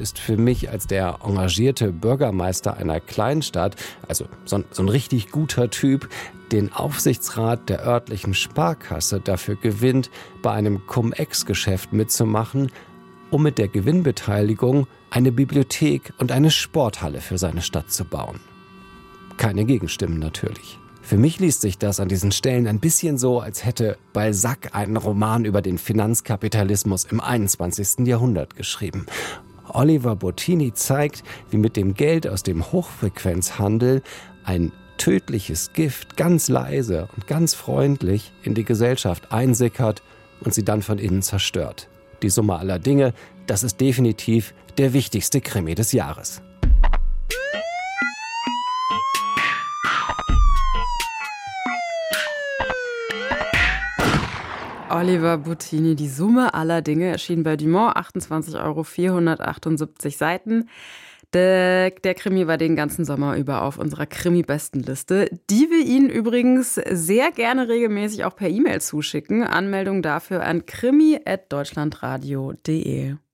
ist für mich als der engagierte Bürgermeister einer Kleinstadt, also so ein richtig guter Typ, den Aufsichtsrat der örtlichen Sparkasse dafür gewinnt, bei einem Cum-Ex-Geschäft mitzumachen, um mit der Gewinnbeteiligung eine Bibliothek und eine Sporthalle für seine Stadt zu bauen. Keine Gegenstimmen natürlich. Für mich liest sich das an diesen Stellen ein bisschen so, als hätte Balzac einen Roman über den Finanzkapitalismus im 21. Jahrhundert geschrieben. Oliver Bottini zeigt, wie mit dem Geld aus dem Hochfrequenzhandel ein tödliches Gift ganz leise und ganz freundlich in die Gesellschaft einsickert und sie dann von innen zerstört. Die Summe aller Dinge, das ist definitiv der wichtigste Krimi des Jahres. Oliver Bottini, die Summe aller Dinge, erschien bei Dumont, 28 Euro, 478 Seiten. Der Krimi war den ganzen Sommer über auf unserer Krimi-Bestenliste, die wir Ihnen übrigens sehr gerne regelmäßig auch per E-Mail zuschicken. Anmeldung dafür an krimi@deutschlandradio.de.